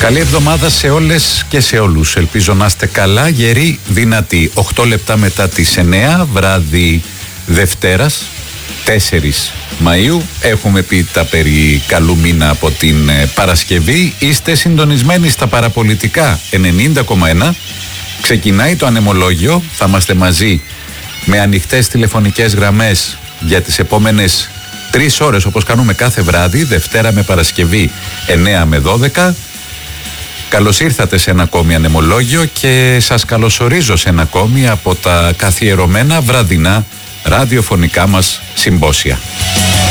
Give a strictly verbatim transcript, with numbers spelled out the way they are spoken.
Καλή εβδομάδα σε όλες και σε όλους. Ελπίζω να είστε καλά, γεροί, δυνατοί. οκτώ λεπτά μετά τις εννέα, βράδυ Δευτέρας, τέσσερις Μαΐου. Έχουμε πει τα περί καλού μήνα από την Παρασκευή. Είστε συντονισμένοι στα παραπολιτικά ενενήντα κόμμα ένα. Ξεκινάει το ανεμολόγιο. Θα είμαστε μαζί με ανοιχτές τηλεφωνικές γραμμές για τις επόμενες τρεις ώρες, όπως κάνουμε κάθε βράδυ, Δευτέρα με Παρασκευή, εννέα με δώδεκα. Καλώς ήρθατε σε ένα ακόμη ανεμολόγιο και σας καλωσορίζω σε ένα ακόμη από τα καθιερωμένα βραδινά ραδιοφωνικά μας συμπόσια.